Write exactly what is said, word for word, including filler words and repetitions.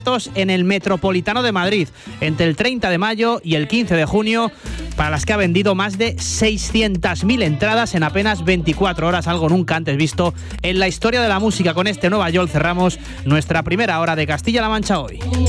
en el Metropolitano de Madrid entre el treinta de mayo y el quince de junio, para las que ha vendido más de seiscientas mil entradas en apenas veinticuatro horas, algo nunca antes visto en la historia de la música. Con este Nueva York cerramos nuestra primera hora de Castilla-La Mancha hoy.